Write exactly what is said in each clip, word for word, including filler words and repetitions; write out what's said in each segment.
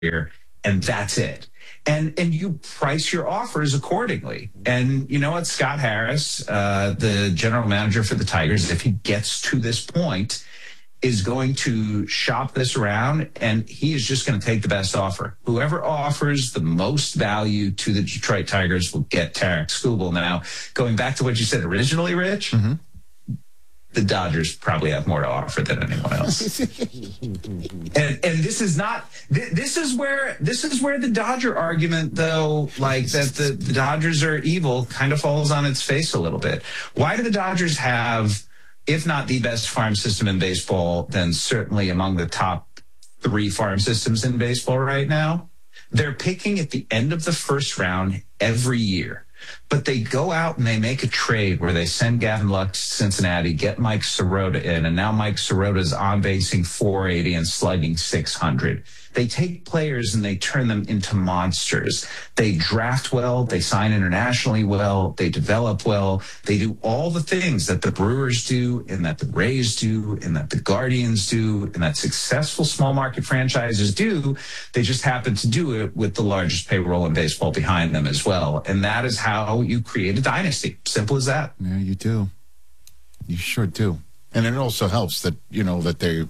year, and that's it. And and you price your offers accordingly. And you know what? Scott Harris, uh, the general manager for the Tigers, if he gets to this point, is going to shop this around, and he is just going to take the best offer. Whoever offers the most value to the Detroit Tigers will get Tarik Skubal. Now, going back to what you said originally, Rich, mm-hmm. the Dodgers probably have more to offer than anyone else. and and this is not this is where this is where the Dodger argument, though, like that the, the Dodgers are evil, kind of falls on its face a little bit. Why do the Dodgers have, if not the best farm system in baseball, then certainly among the top three farm systems in baseball right now? They're picking at the end of the first round every year. But they go out and they make a trade where they send Gavin Lux to Cincinnati, get Mike Sirota in, and now Mike Sirota's on-basing four eighty and slugging six hundred. They take players and they turn them into monsters. They draft well, they sign internationally well, they develop well, they do all the things that the Brewers do and that the Rays do and that the Guardians do and that successful small market franchises do. They just happen to do it with the largest payroll in baseball behind them as well. And that is how you create a dynasty. Simple as that. Yeah, you do. You sure do. And it also helps that, you know, that they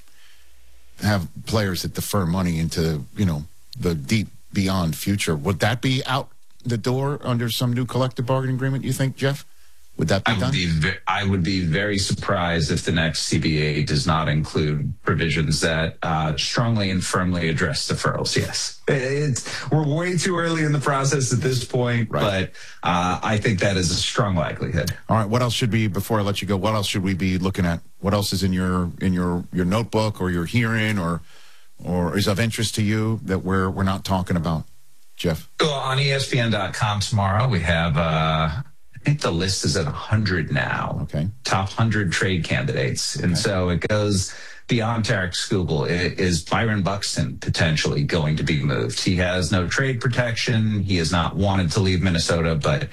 have players that defer money into, you know, the deep beyond future. Would that be out the door under some new collective bargaining agreement, you think, Jeff? Would that be I would done? Be ve- I would be very surprised if the next C B A does not include provisions that uh, strongly and firmly address deferrals. Yes. It's, we're way too early in the process at this point, right. but uh, I think that is a strong likelihood. All right. What else should be, before I let you go, what else should we be looking at? What else is in your in your, your notebook or your hearing or or is of interest to you that we're we're not talking about, Jeff? Well, on E S P N dot com tomorrow, we have... Uh, I think the list is at one hundred now. Okay. Top one hundred trade candidates. Okay. And so it goes beyond Tarik Skubal. Is Byron Buxton potentially going to be moved? He has no trade protection. He has not wanted to leave Minnesota, but,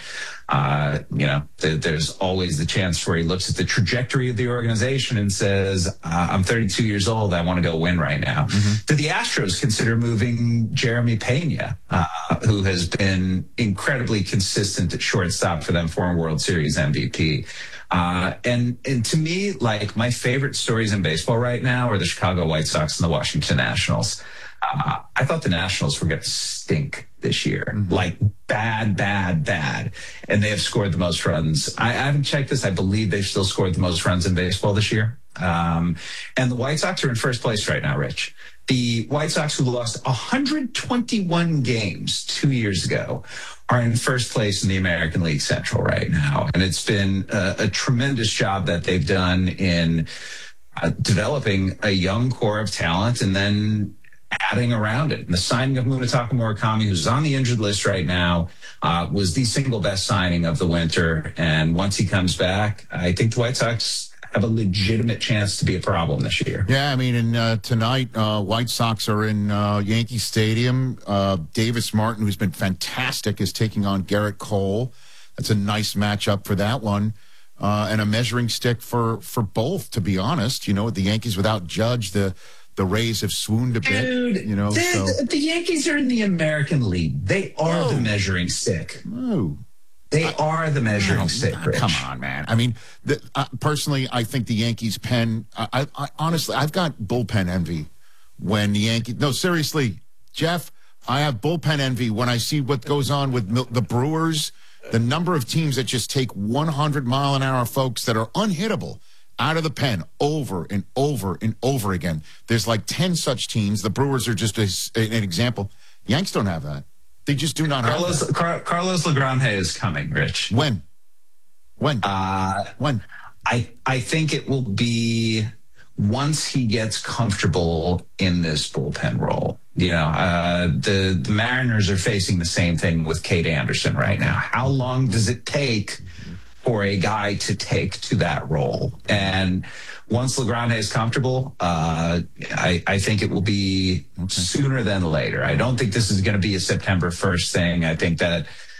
uh, you know, th- there's always the chance where he looks at the trajectory of the organization and says, uh, I'm thirty-two years old. I want to go win right now. Mm-hmm. Did the Astros consider moving Jeremy Pena, uh, who has been incredibly consistent at shortstop for them, former World Series M V P? Uh, and, and to me, like, my favorite stories in baseball right now are the Chicago White Sox and the Washington Nationals. Uh, I thought the Nationals were going to stink this year, mm-hmm. like bad, bad, bad. And they have scored the most runs. I, I haven't checked this. I believe they've still scored the most runs in baseball this year. Um, and the White Sox are in first place right now, Rich. The White Sox, who lost one hundred twenty-one games two years ago, are in first place in the American League Central right now. And it's been a, a tremendous job that they've done in uh, developing a young core of talent and then adding around it. And the signing of Munetaka Murakami, who's on the injured list right now, uh, was the single best signing of the winter. And once he comes back, I think the White Sox have a legitimate chance to be a problem this year. Yeah, I mean, and uh, tonight, uh, White Sox are in uh, Yankee Stadium. Uh, Davis Martin, who's been fantastic, is taking on Garrett Cole. That's a nice matchup for that one. Uh, and a measuring stick for, for both, to be honest. You know, the Yankees without Judge, the the Rays have swooned a bit. Dude, you know, the, so. the Yankees are in the American League. They are oh. the measuring stick. Oh. They I, are the measuring stick, Rich. Come on, man. I mean, the, uh, personally, I think the Yankees pen, I, I, I honestly, I've got bullpen envy when the Yankees, no, seriously, Jeff, I have bullpen envy when I see what goes on with Mil- the Brewers, the number of teams that just take one hundred mile an hour folks that are unhittable out of the pen over and over and over again. There's like ten such teams. The Brewers are just a, an example. Yanks don't have that. They just do not Carlos, have that. Car- Carlos Legrande is coming, Rich. When? When? Uh, when? I I think it will be once he gets comfortable in this bullpen role. You know, uh, the, the Mariners are facing the same thing with Cade Anderson right now. How long does it take for a guy to take to that role? And once Legrande is comfortable, uh, I, I think it will be okay. sooner than later. I don't think this is going to be a September first thing. I think that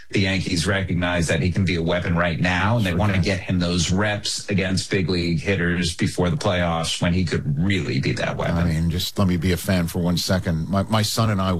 the Yankees recognize that he can be a weapon right now, and they want to get him those reps against big league hitters before the playoffs when he could really be that weapon. I mean, just let me be a fan for one second. My, my son and I